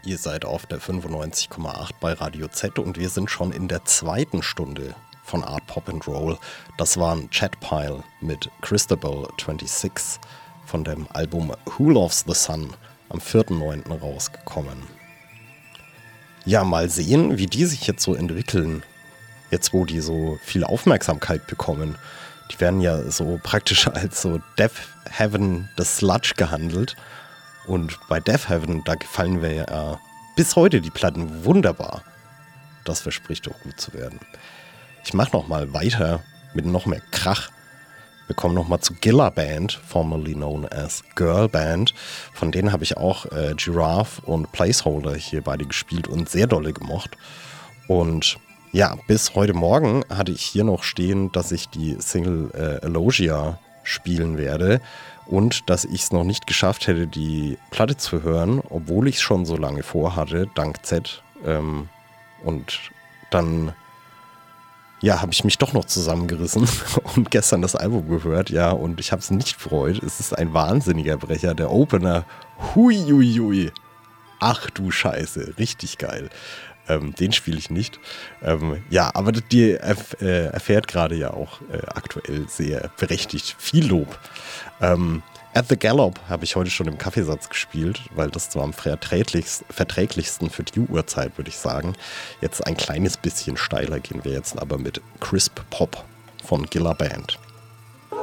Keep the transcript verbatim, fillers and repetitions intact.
Ihr seid auf der fünfundneunzig Komma acht bei Radio Z und wir sind schon in der zweiten Stunde von Art Pop and Roll. Das war ein Chatpile mit Christabel sechsundzwanzig von dem Album Who Loves the Sun am vierten neunten rausgekommen. Ja, mal sehen, wie die sich jetzt so entwickeln. Jetzt, wo die so viel Aufmerksamkeit bekommen. Die werden ja so praktisch als so Death Heaven the Sludge gehandelt. Und bei Death Heaven, da gefallen wir ja bis heute die Platten wunderbar. Das verspricht doch gut zu werden. Ich mache noch mal weiter mit noch mehr Krach. Wir kommen noch mal zu Gilla Band, formerly known as Girl Band. Von denen habe ich auch äh, Giraffe und Placeholder hier beide gespielt und sehr dolle gemocht. Und ja, bis heute Morgen hatte ich hier noch stehen, dass ich die Single äh, Elogia spielen werde und dass ich es noch nicht geschafft hätte, die Platte zu hören, obwohl ich es schon so lange vorhatte, dank Z. Ähm, und dann ja, habe ich mich doch noch zusammengerissen und gestern das Album gehört, ja, und ich habe es nicht bereut. Es ist ein wahnsinniger Brecher, der Opener. Hui, hui, hui. Ach du Scheiße, richtig geil. Ähm, den spiele ich nicht. Ähm, ja, aber die erf- äh, erfährt gerade ja auch äh, aktuell sehr berechtigt viel Lob. Ähm, At the Gallop habe ich heute schon im Kaffeesatz gespielt, weil das so am verträglichsten, verträglichsten für die Uhrzeit, würde ich sagen. Jetzt ein kleines bisschen steiler gehen wir jetzt aber mit Crisp Pop von Gilla Band.